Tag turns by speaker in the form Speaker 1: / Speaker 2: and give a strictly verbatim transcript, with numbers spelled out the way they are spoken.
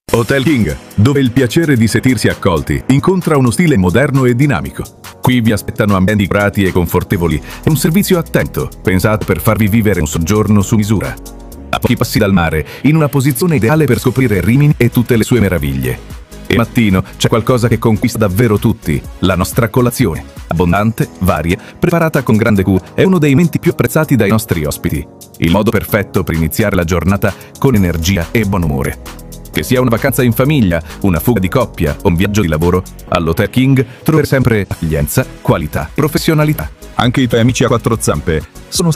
Speaker 1: Hotel King, dove il piacere di sentirsi accolti incontra uno stile moderno e dinamico. Qui vi aspettano ambienti curati e confortevoli e un servizio attento, pensato per farvi vivere un soggiorno su misura. A pochi passi dal mare, in una posizione ideale per scoprire Rimini e tutte le sue meraviglie. E mattino c'è qualcosa che conquista davvero tutti, la nostra colazione. Abbondante, varia, preparata con grande cura, è uno dei momenti più apprezzati dai nostri ospiti. Il modo perfetto per iniziare la giornata con energia e buon umore. Che sia una vacanza in famiglia, una fuga di coppia o un viaggio di lavoro, all'Hotel King troverai sempre accoglienza, qualità, professionalità.
Speaker 2: Anche i tuoi amici a quattro zampe sono